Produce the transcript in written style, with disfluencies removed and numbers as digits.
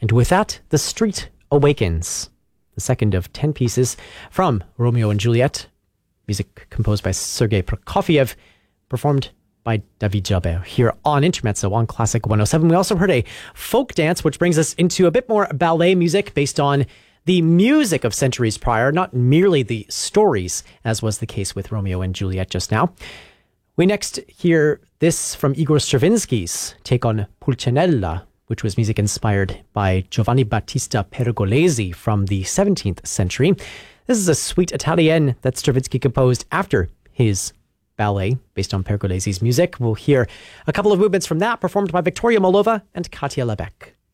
And with that, The Street Awakens, the second of 10 pieces from Romeo and Juliet, music composed by Sergei Prokofiev, performed by David Jalbert here on Intermezzo on Classic 107. We also heard a folk dance, which brings us into a bit more ballet music based on the music of centuries prior, not merely the stories, as was the case with Romeo and Juliet just now. We next hear this from Igor Stravinsky's take on Pulcinella, which was music inspired by Giovanni Battista Pergolesi from the 17th century. This is a suite Italienne that Stravinsky composed after his ballet based on Pergolesi's music. We'll hear a couple of movements from that performed by Victoria Molova and Katia Lebec.